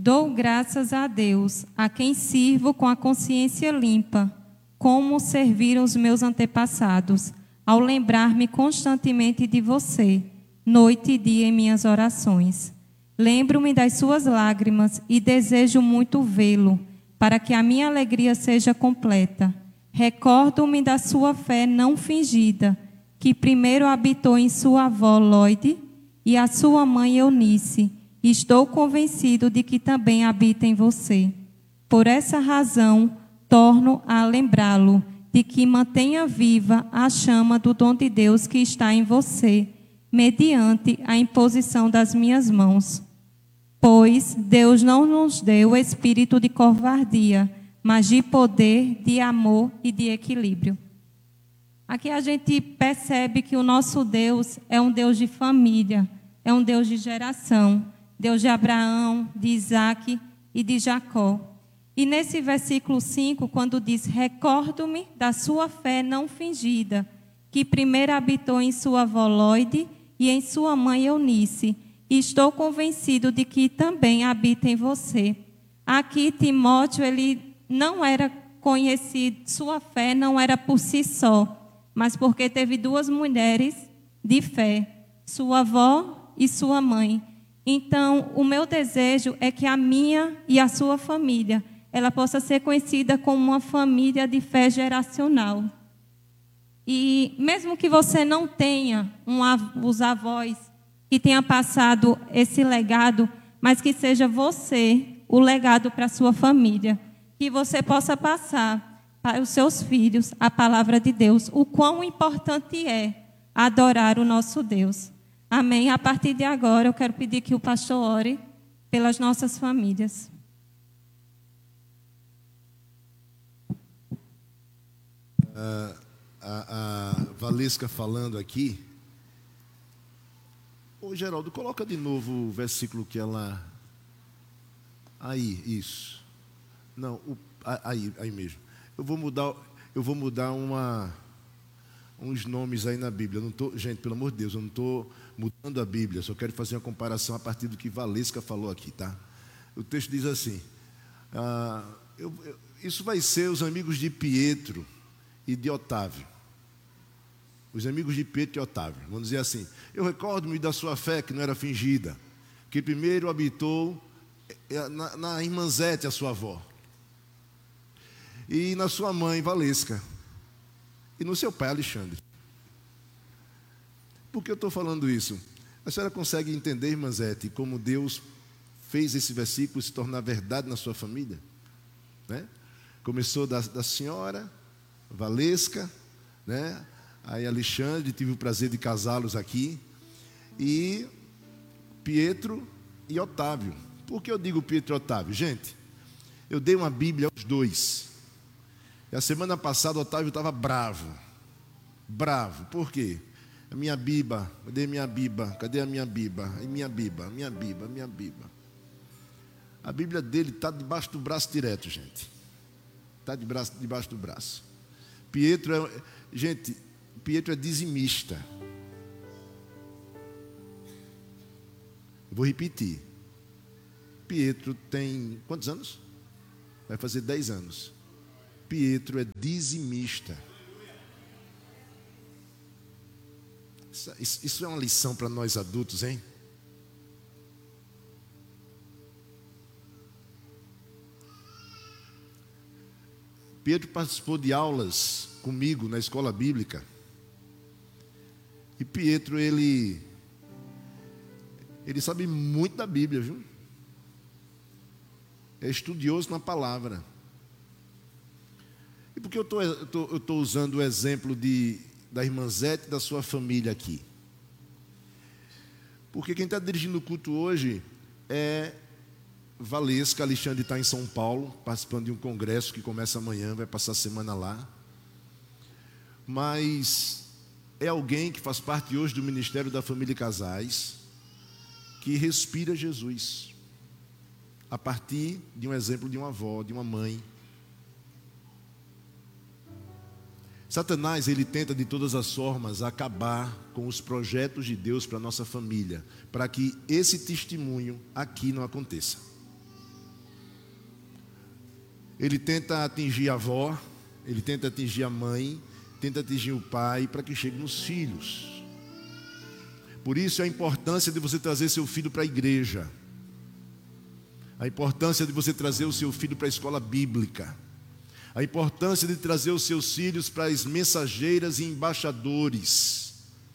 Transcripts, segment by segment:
Dou graças a Deus, a quem sirvo com a consciência limpa, como serviram os meus antepassados, ao lembrar-me constantemente de você, noite e dia em minhas orações. Lembro-me das suas lágrimas e desejo muito vê-lo, para que a minha alegria seja completa. Recordo-me da sua fé não fingida, que primeiro habitou em sua avó Lloyd e a sua mãe Eunice. Estou convencido de que também habita em você. Por essa razão, torno a lembrá-lo de que mantenha viva a chama do dom de Deus que está em você, mediante a imposição das minhas mãos. Pois Deus não nos deu o espírito de covardia, mas de poder, de amor e de equilíbrio. Aqui a gente percebe que o nosso Deus é um Deus de família, é um Deus de geração, Deus de Abraão, de Isaque e de Jacó. E nesse versículo 5, quando diz: recordo-me da sua fé não fingida, que primeiro habitou em sua avó Lloyd e em sua mãe Eunice, e estou convencido de que também habita em você. Aqui Timóteo, ele não era conhecido, sua fé não era por si só, mas porque teve duas mulheres de fé, sua avó e sua mãe. Então, o meu desejo é que a minha e a sua família, ela possa ser conhecida como uma família de fé geracional. E mesmo que você não tenha os avós que tenha passado esse legado, mas que seja você o legado para a sua família, que você possa passar para os seus filhos a palavra de Deus, o quão importante é adorar o nosso Deus. Amém? A partir de agora, eu quero pedir que o pastor ore pelas nossas famílias. A Valesca falando aqui. Ô Geraldo, coloca de novo o versículo que ela... Aí, isso. Não, aí mesmo. Eu vou mudar uns nomes aí na Bíblia. Eu não tô, gente, pelo amor de Deus, eu não estou mudando a Bíblia. Só quero fazer uma comparação a partir do que Valesca falou aqui, tá? O texto diz assim: isso vai ser os amigos de Pietro e de Otávio. Os amigos de Pietro e Otávio. Vamos dizer assim: eu recordo-me da sua fé que não era fingida, que primeiro habitou na irmã Zete, a sua avó, e na sua mãe Valesca, e no seu pai Alexandre. Por que eu estou falando isso? A senhora consegue entender, irmã Zete, como Deus fez esse versículo se tornar verdade na sua família? Né? Começou da senhora Valesca, né? Aí Alexandre, tive o prazer de casá-los aqui, e Pietro e Otávio. Por que eu digo Pietro e Otávio? Gente, eu dei uma Bíblia aos dois. E a semana passada Otávio estava bravo. Por quê? A minha Biba, cadê a minha Biba? Cadê a minha Biba? E minha Biba, minha Biba, minha Biba. A Bíblia dele está debaixo do braço direto, gente. Está debaixo do braço. Pietro é dizimista. Eu vou repetir. Pietro tem quantos anos? Vai fazer 10 anos. Pietro é dizimista. Isso é uma lição para nós adultos, hein? Pietro participou de aulas comigo na escola bíblica. E Pietro, ele sabe muito da Bíblia, viu? É estudioso na palavra. E por que eu estou usando o exemplo da irmã Zete e da sua família aqui? Porque quem está dirigindo o culto hoje é Valesca. Alexandre está em São Paulo, participando de um congresso que começa amanhã, vai passar a semana lá. Mas é alguém que faz parte hoje do Ministério da Família e Casais, que respira Jesus, a partir de um exemplo de uma avó, de uma mãe. Satanás, ele tenta de todas as formas acabar com os projetos de Deus para a nossa família, para que esse testemunho aqui não aconteça. ele tenta atingir a avó, ele tenta atingir a mãe, tenta atingir o pai, para que chegue nos filhos. Por isso a importância de você trazer seu filho para a igreja, a importância de você trazer o seu filho para a escola bíblica, a importância de trazer os seus filhos para as mensageiras e embaixadores,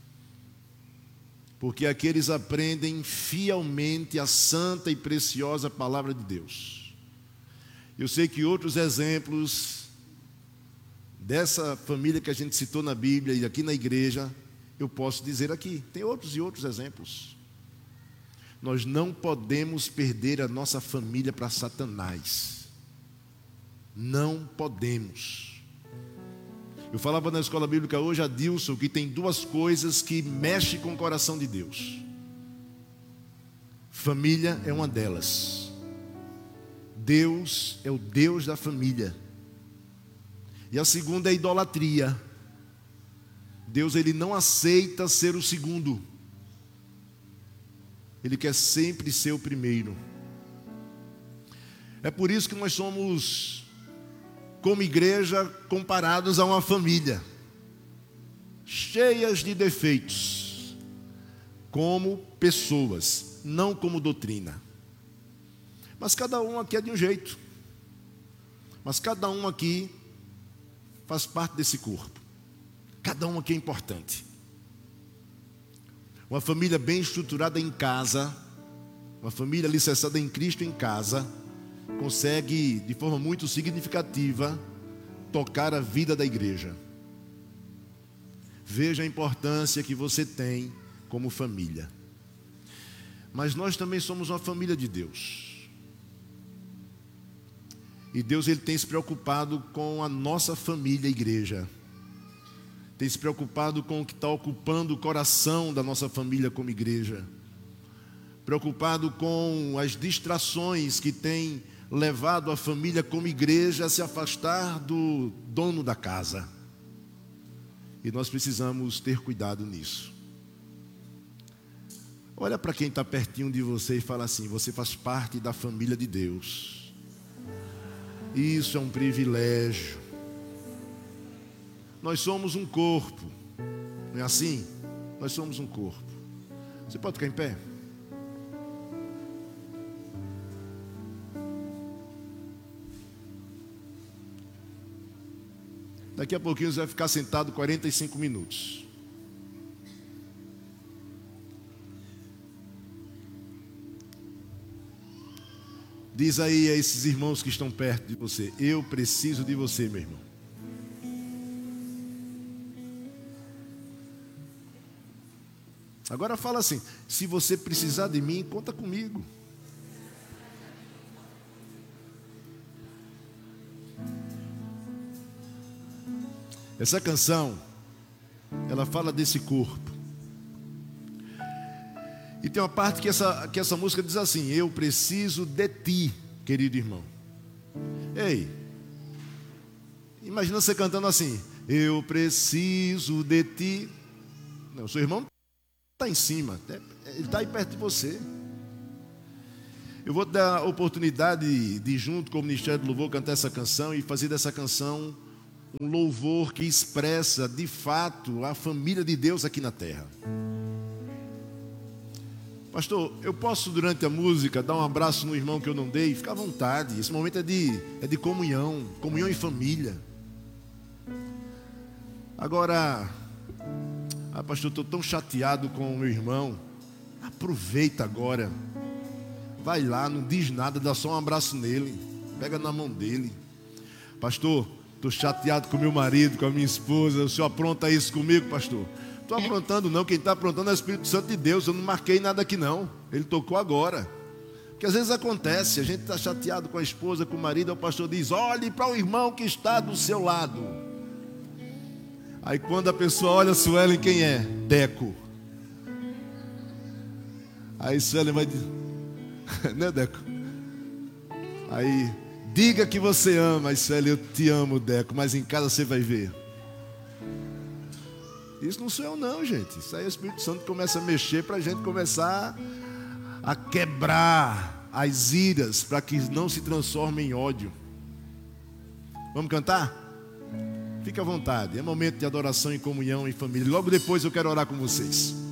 porque aqui eles aprendem fielmente a santa e preciosa palavra de Deus. Eu sei que outros exemplos dessa família que a gente citou na Bíblia e aqui na igreja, eu posso dizer aqui, tem outros e outros exemplos. Nós não podemos perder a nossa família para Satanás. Não podemos. Eu falava na escola bíblica hoje a Dilson que tem duas coisas que mexem com o coração de Deus. Família é uma delas. Deus é o Deus da família. E a segunda é a idolatria. Deus, ele não aceita ser o segundo. Ele quer sempre ser o primeiro. É por isso que nós somos, como igreja, comparados a uma família, cheias de defeitos, como pessoas, não como doutrina. Mas cada um aqui é de um jeito. Mas cada um aqui faz parte desse corpo. Cada um aqui é importante. Uma família bem estruturada em casa, uma família alicerçada em Cristo em casa, consegue, de forma muito significativa, tocar a vida da igreja. Veja a importância que você tem como família. Mas nós também somos uma família de Deus. E Deus, ele tem se preocupado com a nossa família, a igreja. Tem se preocupado com o que está ocupando o coração da nossa família como igreja. Preocupado com as distrações que têm levado a família como igreja a se afastar do dono da casa. E nós precisamos ter cuidado nisso. Olha para quem está pertinho de você e fala assim: você faz parte da família de Deus. Isso é um privilégio. Nós somos um corpo, não é assim? Nós somos um corpo. Você pode ficar em pé? Daqui a pouquinho você vai ficar sentado 45 minutos. Diz aí a esses irmãos que estão perto de você: eu preciso de você, meu irmão. Agora fala assim: se você precisar de mim, conta comigo. Essa canção, ela fala desse corpo. E tem uma parte que essa música diz assim: eu preciso de ti, querido irmão. Ei, imagina você cantando assim: eu preciso de ti. Não, seu irmão está em cima, ele está aí perto de você. Eu vou te dar a oportunidade de, junto com o Ministério do Louvor, cantar essa canção e fazer dessa canção um louvor que expressa de fato a família de Deus aqui na terra. Pastor, eu posso durante a música dar um abraço no irmão que eu não dei? Fica à vontade, esse momento é de comunhão em família. Agora, pastor, estou tão chateado com o meu irmão. Aproveita agora, vai lá, não diz nada, dá só um abraço nele, pega na mão dele. Pastor, estou chateado com meu marido, com a minha esposa, o senhor apronta isso comigo, pastor? Estou aprontando não, quem está aprontando é o Espírito Santo de Deus. Eu não marquei nada aqui não, ele tocou agora. Porque às vezes acontece, a gente está chateado com a esposa, com o marido, aí o pastor diz: olhe para o irmão que está do seu lado. Aí quando a pessoa olha, Suelen, quem é? Deco. Aí Suelen vai dizer, né, Deco? Aí, diga que você ama. Aí Suelen: eu te amo, Deco, mas em casa você vai ver. Isso não sou eu não, gente. Isso aí o Espírito Santo começa a mexer para a gente começar a quebrar as iras, para que não se transforme em ódio. Vamos cantar? Fique à vontade, é momento de adoração e comunhão em família. Logo depois eu quero orar com vocês.